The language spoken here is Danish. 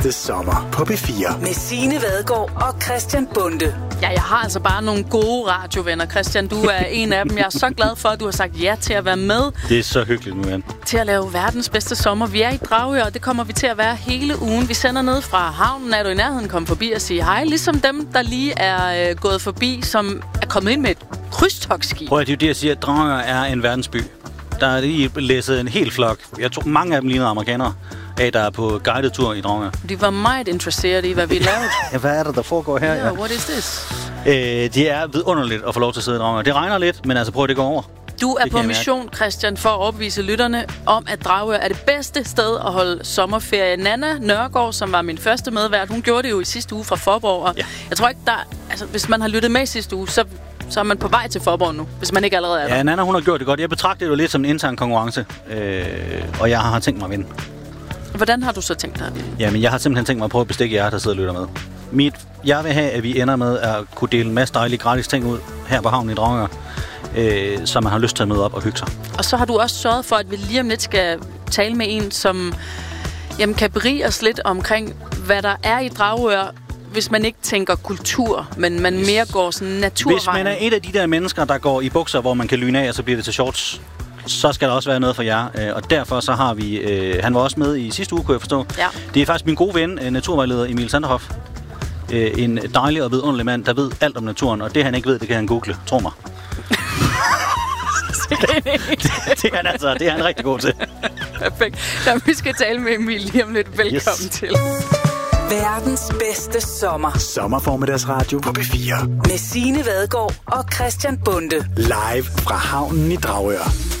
bedste sommer på P4. Med Signe Vadgaard og Christian Bonde. Ja, jeg har altså bare nogle gode radiovenner. Christian, du er en af dem. Jeg er så glad for, at du har sagt ja til at være med. Det er så hyggeligt nu, Jan. Til at lave verdens bedste sommer. Vi er i Dragør, og det kommer vi til at være hele ugen. Vi sender ned fra havnen. Er du i nærheden, kom forbi og sige hej. Ligesom dem, der lige er gået forbi, som er kommet ind med et krydstogtskib. Prøv at det er det, jeg siger. Dragør er en verdensby. Der er lige læsset en hel flok. Jeg tror, mange af dem ligner amerikanere, der er på guided tur i Dragør. De var meget interesseret i, hvad vi lavede. Ja, hvad er det, der foregår her? Yeah, what is this? Det er vidunderligt at få lov til at sidde i Dragør. Det regner lidt, men altså prøv at det går over. Du er på mission, Christian, for at opvise lytterne om, at Dragør er det bedste sted at holde sommerferie. Nana Nørgaard, som var min første medvært, hun gjorde det jo i sidste uge fra Faaborg. Og jeg tror ikke, hvis man har lyttet med i sidste uge, så er man på vej til Faaborg nu, hvis man ikke allerede er der. Ja, Nana, hun har gjort det godt. Jeg betragter det jo lidt som en intern konkurrence, og jeg har tænkt mig at vinde. Hvordan har du så tænkt dig at vinde? Jamen, jeg har simpelthen tænkt mig at prøve at bestikke jer, der sidder og lytter med. Jeg vil have, at vi ender med at kunne dele en masse dejlige gratis ting ud her på havnen i Dragør, så man har lyst til at møde op og hygge sig. Og så har du også sørget for, at vi lige om lidt skal tale med en, som kan berige os lidt omkring, hvad der er i Dragør, hvis man ikke tænker kultur, men man mere går sådan naturvejen. Hvis man er et af de der mennesker, der går i bukser, hvor man kan lyne af, og så bliver det til shorts, så skal der også være noget for jer. Og derfor så har vi... han var også med i sidste uge, kunne jeg forstå. Ja. Det er faktisk min gode ven, naturvejleder Emil Sanderhoff. En dejlig og vidunderlig mand, der ved alt om naturen. Og det han ikke ved, det kan han google. Tro mig. det er han rigtig god til. Perfekt. Jamen, vi skal tale med Emil lige om lidt. Velkommen til. Verdens bedste sommer. Sommerformiddagsradio på P4. Med Signe Vadgaard og Christian Bonde. Live fra havnen i Dragør.